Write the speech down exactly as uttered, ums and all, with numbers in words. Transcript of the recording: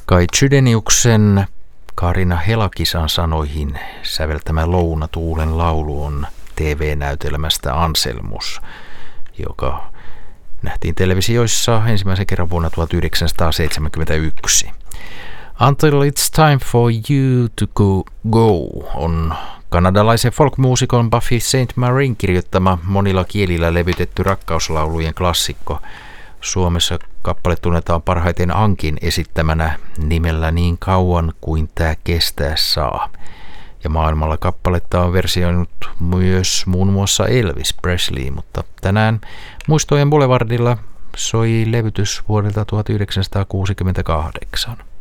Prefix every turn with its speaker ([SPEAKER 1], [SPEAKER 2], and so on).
[SPEAKER 1] Kai Chydeniuksen Kaarina Helakisan sanoihin säveltämä Lounatuulen laulu on T V-näytelmästä Anselmus, joka nähtiin televisioissa ensimmäisen kerran vuonna tuhatyhdeksänsataaseitsemänkymmentäyksi. Until It's Time for You to Go, go on kanadalaisen folkmuusikon Buffy Saint Marin kirjoittama monilla kielillä levytetty rakkauslaulujen klassikko. Suomessa kappale tunnetaan parhaiten Ankin esittämänä nimellä Niin kauan kuin tää kestää saa. Ja maailmalla kappaletta on versioinut myös muun muassa Elvis Presley, mutta tänään Muistojen Boulevardilla soi levytys vuodelta tuhatyhdeksänsataakuusikymmentäkahdeksan.